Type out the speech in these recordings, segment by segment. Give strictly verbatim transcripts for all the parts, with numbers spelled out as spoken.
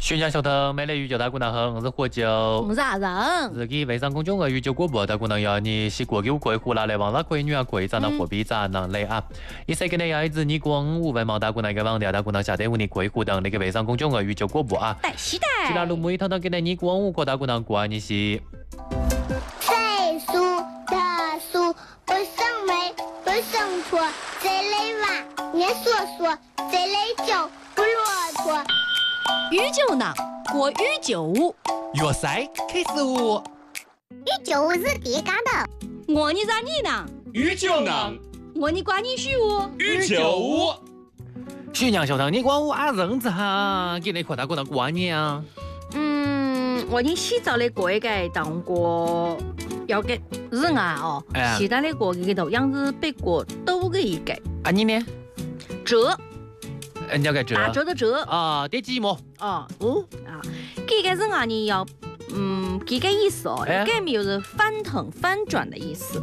宣讲小腾，美丽宇宙大姑娘好，我是火酒。 我是阿人。 自己微信公众号宇宙广播大姑娘要你是过九过户啦，来网络可以女啊可以找到货币站能来啊。一些给你要一直你光五万毛大姑娘一个网调大姑娘下载五你可以互动那个微信公众号宇宙广播啊。 对，是的。 其他路每趟都给你光五个大姑娘过你是。 岁数的数不胜枚，不胜砣，这类娃，年说说，这类酒不骆驼。 宇宙呢？过宇宙。 粤赛开始舞。 宇宙是第家的。 我你咋你呢？ 宇宙呢？ 我你管你许我。 宇宙。 徐娘小唐，你管我阿人子哈，给你扩大姑娘过年啊。 嗯，我你洗澡的过一个当过要给人啊哦， 哎、 洗澡的过一个头样子别过都个一个。 啊你呢？ 折。 人家个折。 打折的折。 啊，第几幕？ 哦哦啊，这个人啊你要嗯，这个意思哦， 哎、 这个就是翻腾翻转的意思。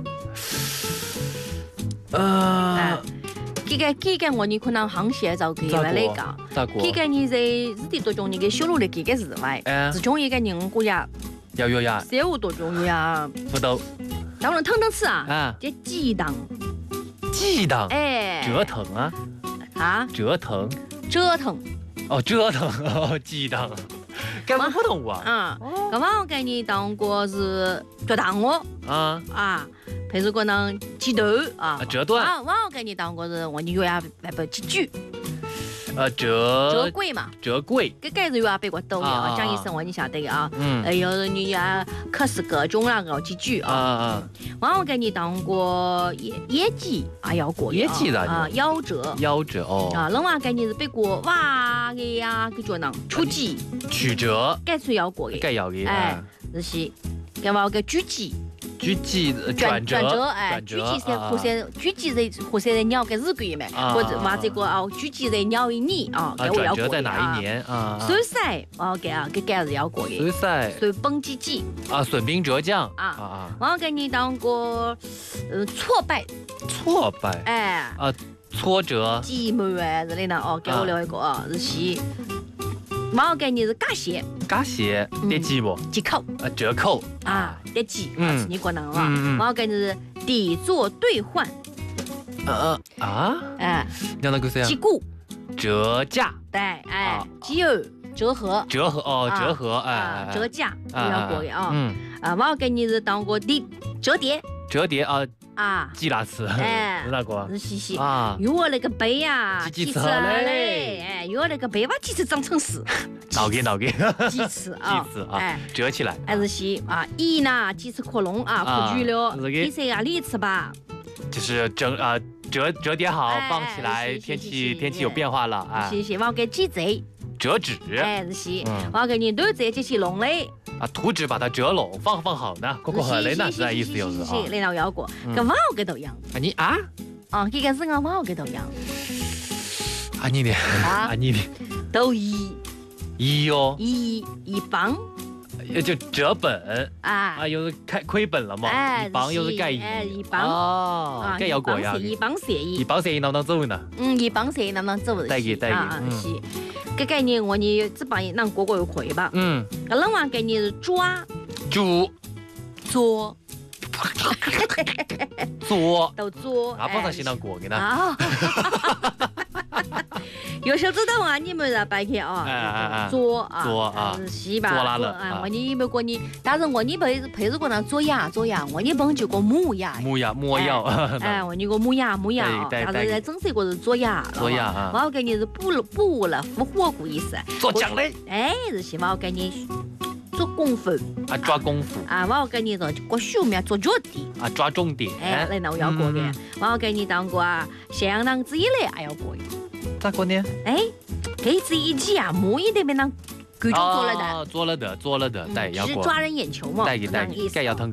呃。 哎这个这个我你可能行写就给来来讲，这个你在字典当中你给收录的这个字外，自从一个人国家要有呀， 三五多种呀， 不都？ 当然腾腾吃啊， 啊， 这激荡， 激荡， 哎， 折腾啊， 啊， 折腾， 折腾， 哦，折腾，哦，激荡，根本不懂啊， 啊，咁嘛我给你当过是折腾我， 啊啊。譬如可能几头啊， 折断啊，我给你当过是我你又要来不几句， 呃折折贵嘛， 折贵， 这个是又要别个多的，讲一声我你晓得啊， 嗯， 哎有你要可是各种那个几句啊， 啊我给你当过业业绩啊要过业绩的啊夭折夭折哦， 啊，另外给你是别过哇个呀个叫啷出击曲折， 该出要过的， 该要的， 哎，这是干嘛个狙击。 狙击转转折，哎， 狙击在或者狙击在或者在鸟个日鬼嘛，或者话这个啊，狙击在鸟一年啊，给我要过在哪一年啊？ 水赛我给啊，给该是要过的。 水赛， 水崩几几啊，损兵折将啊啊！我给你当过呃挫败， 挫败， 哎啊挫折， 寂寞哎之类的哦，给我留一个啊，日期。我给你是加些， 加些得几不？ 几扣啊折扣啊得几？嗯，你可能啊。 我给你是抵作兑换。 呃啊？ 哎， 讲那个谁啊？ 击鼓。 折价。 对，哎，几有折合。 折合哦，折合哎， 折价要过的啊。 嗯。 啊，我给你是当过的折叠。 折叠啊。 啊， 记那次， 哎， 那个是西西啊， 有我那个杯呀， 几次嘞，哎，有我那个杯吧，几次长成丝， 脑给脑给， 几次啊， 几次啊，哎，折起来， 还是西啊，一呢几次扩拢啊，扩聚了，第三啊里次吧， 就是整啊折折叠好放起来，天气天气有变化了啊， 谢谢，我给几折。 折纸， 哎，是西，我要给你都折起起弄嘞。 啊，图纸把它折拢，放放好呢，过过好嘞，那是那意思就是啊。 领导要过，跟我给都一样。 啊你啊？ 啊，这个是我我给都一样。 啊你的啊你的都一一哟一一磅。 就折本啊啊，又是开亏本了嘛， 哎， 一磅又是盖一， 哎，一磅哦，盖要过呀， 一磅写一， 一磅写一能能走呢？ 嗯，一磅写一能能走的， 带给带给， 是。这概念我你只帮你让过过就可以吧？嗯，那另外概念是抓， 捉， 捉， 捉， 都捉， 啊，帮他先当过的呢。 啊，有时候知道啊，你们在白天啊，捉啊， 捉啊， 是吧？ 捉拉了啊，我你有没有过你？但是我你陪陪着过那捉鸭，捉鸭，我你帮就过母鸭， 母鸭，母鸭， 哎，我你个母鸭，母鸭，但是在正式过是捉鸭， 捉鸭啊， 我要给你是补了补了复活故意思， 做奖嘞， 哎，是希望我给你。做功夫啊，抓功夫啊！我要给你做过手面做脚底啊，抓重点。 哎，来那我要过的，我要给你当过啊，相当之一嘞，还要过的。 咋过呢？ 哎，给这一季啊，木一点没当，各种做了的， 做了的，做了的，对，要过。 是抓人眼球嘛， 带给带给，该要疼。